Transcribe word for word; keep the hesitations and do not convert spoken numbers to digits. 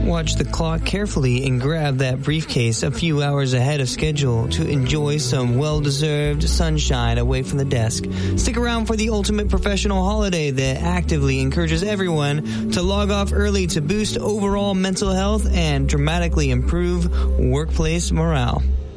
Watch the clock carefully and grab that briefcase a few hours ahead of schedule to enjoy some well-deserved sunshine away from the desk. Stick around for the ultimate professional holiday that actively encourages everyone to log off early to boost overall mental health and dramatically improve workplace morale.